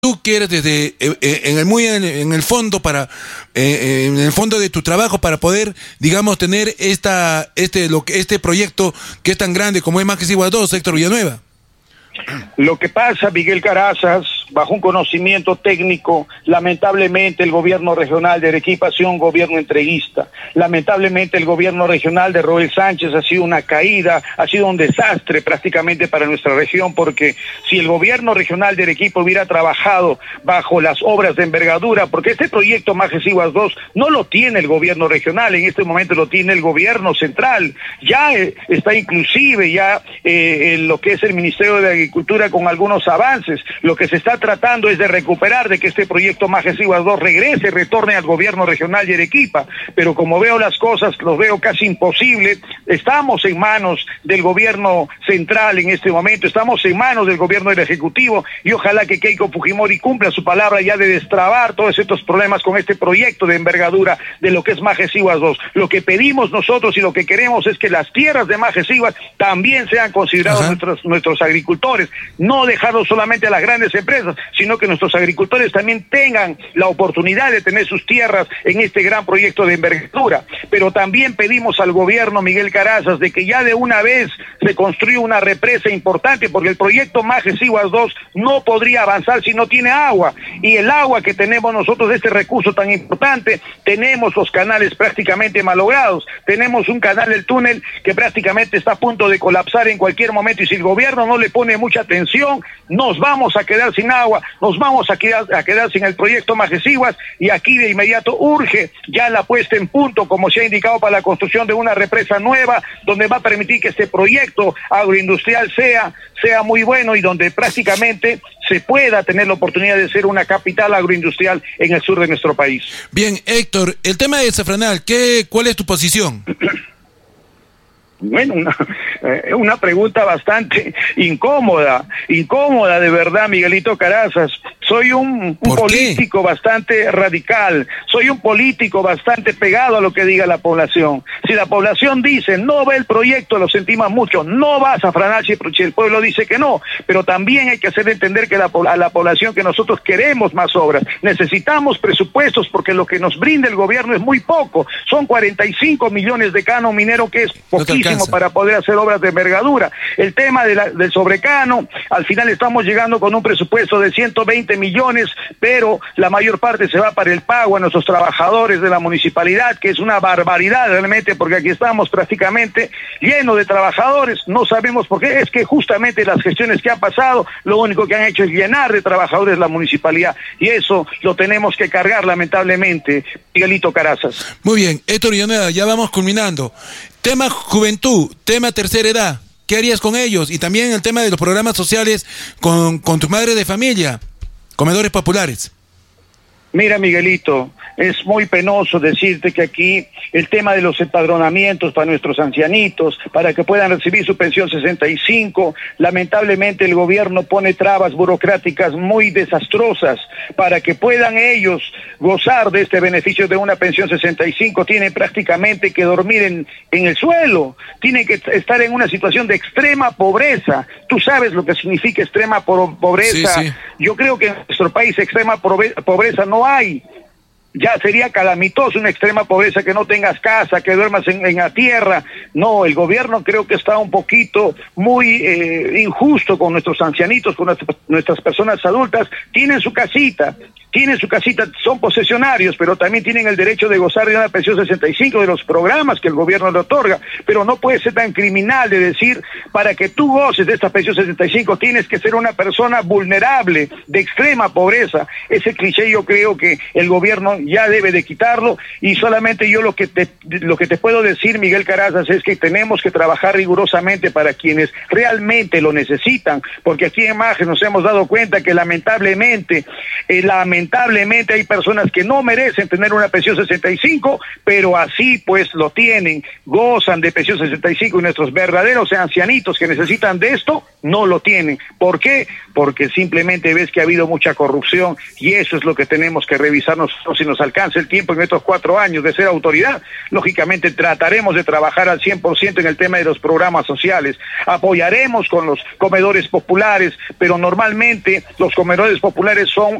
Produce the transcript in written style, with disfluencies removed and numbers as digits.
tú quieres desde en el fondo en el fondo de tu trabajo para poder, digamos, tener este proyecto que es tan grande como es Magesiwa 2, Héctor Villanueva? Lo que pasa, Miguel Carazas, bajo un conocimiento técnico, lamentablemente el gobierno regional de Arequipa ha sido un gobierno entreguista. Lamentablemente el gobierno regional de Roel Sánchez ha sido una caída, ha sido un desastre prácticamente para nuestra región, porque si el gobierno regional de Arequipa hubiera trabajado bajo las obras de envergadura, porque este proyecto Magesiwa 2 no lo tiene el gobierno regional, en este momento lo tiene el gobierno central, ya está inclusive ya lo que es el Ministerio de Agricultura con algunos avances. Lo que se está tratando es de recuperar, de que este proyecto Magesiwa 2 retorne al gobierno regional de Arequipa, pero como veo las cosas, los veo casi imposible. Estamos en manos del gobierno central en este momento, estamos en manos del gobierno del Ejecutivo, y ojalá que Keiko Fujimori cumpla su palabra ya de destrabar todos estos problemas con este proyecto de envergadura de lo que es Magesiwa 2. Lo que pedimos nosotros y lo que queremos es que las tierras de Magesiwa también sean considerados nuestros agricultores, no dejarlo solamente a las grandes empresas, sino que nuestros agricultores también tengan la oportunidad de tener sus tierras en este gran proyecto de envergadura. Pero también pedimos al gobierno, Miguel Carazas, de que ya de una vez se construya una represa importante, porque el proyecto Magesiwa 2 no podría avanzar si no tiene agua, y el agua que tenemos nosotros de este recurso tan importante, tenemos los canales prácticamente malogrados, tenemos un canal del túnel que prácticamente está a punto de colapsar en cualquier momento, y si el gobierno no le pone mucha atención, nos vamos a quedar sin agua, nos vamos a quedar sin el proyecto Magesiwa, y aquí de inmediato urge ya la puesta en punto, como se ha indicado, para la construcción de una represa nueva, donde va a permitir que este proyecto agroindustrial sea muy bueno, y donde prácticamente se pueda tener la oportunidad de ser una capital agroindustrial en el sur de nuestro país. Bien, Héctor, el tema de Safranal, ¿cuál es tu posición? Bueno, una pregunta bastante incómoda de verdad, Miguelito Carazas. Soy un político bastante radical, soy un político bastante pegado a lo que diga la población. Si la población dice no ve el proyecto, lo sentimos mucho, no va a Safranal si el pueblo dice que no, pero también hay que hacer entender que a la población que nosotros queremos más obras, necesitamos presupuestos, porque lo que nos brinda el gobierno es muy poco, son 45 millones de canon minero, que es poquísimo para poder hacer obras de envergadura. El tema del sobrecano, al final estamos llegando con un presupuesto de 120 millones, pero la mayor parte se va para el pago a nuestros trabajadores de la municipalidad, que es una barbaridad realmente, porque aquí estamos prácticamente llenos de trabajadores, no sabemos por qué, es que justamente las gestiones que han pasado, lo único que han hecho es llenar de trabajadores la municipalidad, y eso lo tenemos que cargar lamentablemente, Miguelito Carazas. Muy bien, Héctor Villanueva, ya vamos culminando. Tema juventud, tema tercera edad, ¿qué harías con ellos? Y también el tema de los programas sociales con tu madre de familia, comedores populares. Mira, Miguelito, es muy penoso decirte que aquí el tema de los empadronamientos para nuestros ancianitos, para que puedan recibir su pensión 65, lamentablemente el gobierno pone trabas burocráticas muy desastrosas para que puedan ellos gozar de este beneficio de una pensión 65. Tienen prácticamente que dormir en el suelo, tienen que estar en una situación de extrema pobreza. Tú sabes lo que significa extrema pobreza. Sí, sí. Yo creo que en nuestro país extrema pobreza no hay. Ya sería calamitoso una extrema pobreza, que no tengas casa, que duermas en la tierra. No, el gobierno creo que está un poquito muy injusto con nuestros ancianitos, con nuestras personas adultas. Tienen su casita, son posesionarios, pero también tienen el derecho de gozar de una pensión 65 de los programas que el gobierno le otorga, pero no puede ser tan criminal de decir, para que tú goces de esta pensión 65 tienes que ser una persona vulnerable, de extrema pobreza. Ese cliché yo creo que el gobierno ya debe de quitarlo, y solamente yo lo que te puedo decir, Miguel Carazas, es que tenemos que trabajar rigurosamente para quienes realmente lo necesitan, porque aquí en Majes nos hemos dado cuenta que lamentablemente Lamentablemente hay personas que no merecen tener una pensión 65, pero así pues lo tienen, gozan de pensión 65 y nuestros verdaderos ancianitos que necesitan de esto no lo tienen. ¿Por qué? Porque simplemente ves que ha habido mucha corrupción y eso es lo que tenemos que revisar nosotros. Si nos alcanza el tiempo en estos 4 años de ser autoridad, lógicamente trataremos de trabajar al 100% en el tema de los programas sociales, apoyaremos con los comedores populares, pero normalmente los comedores populares son